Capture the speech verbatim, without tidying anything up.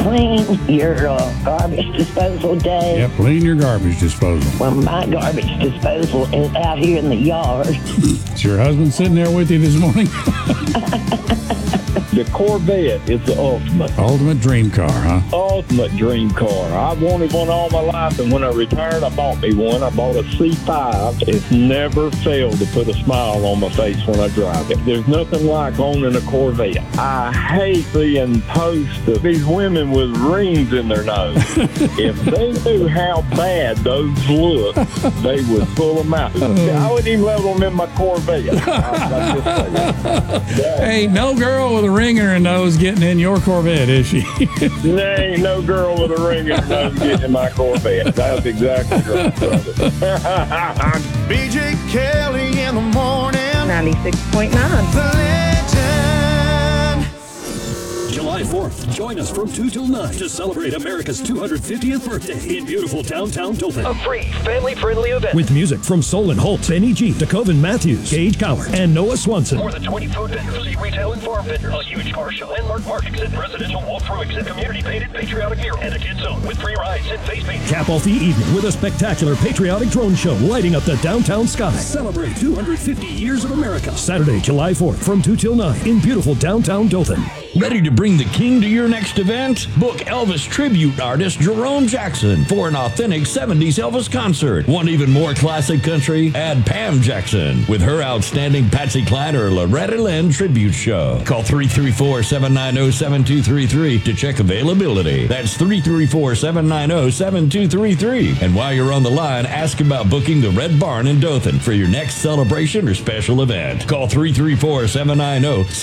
clean your uh, garbage disposal day? Yep, clean your garbage disposal. Well, my garbage disposal is out here in the yard. Is your husband sitting there with you this morning? The Corvette is the ultimate. Ultimate dream car, huh? Ultimate dream car. I've wanted one all my life, and when I retired, I bought me one. I bought a C five. It's never failed to put a smile on my face when I drive it. There's nothing like owning a Corvette. I hate seeing posts of these women with rings in their nose. If they knew how bad those look, they would pull them out. I wouldn't even let them in my Corvette. I, I just say, Ain't no girl with a ring in her nose getting in your Corvette, is she? there ain't no girl with a ring in her nose getting in my Corvette. That's exactly right, brother. B J Kelly in the morning. ninety-six point nine. The legend. July fourth, join us from two till nine to celebrate America's two hundred fiftieth birthday in beautiful downtown Dothan. A free, family-friendly event. With music from Solon Holt, Benny G, DeKoven Matthews, Gage Gower, and Noah Swanson. More than twenty food vendors, retail and farm vendors, a huge car show, landmark park exhibit, residential walkthrough exhibit, community-painted patriotic gear, and a kid zone with free rides and face painting. Cap off the evening with a spectacular patriotic drone show lighting up the downtown sky. Celebrate two hundred fifty years of America. Saturday, July fourth from two till nine in beautiful downtown Dothan. Ready to bring the king to your next event? Book Elvis tribute artist Jerome Jackson for an authentic seventies Elvis concert. Want even more classic country? Add Pam Jackson with her outstanding Patsy Cline or Loretta Lynn tribute show. Call three three four, seven nine zero, seven two three three to check availability. That's three three four, seven nine zero, seven two three three. And while you're on the line, ask about booking the Red Barn in Dothan for your next celebration or special event. Call three three four, seven nine zero,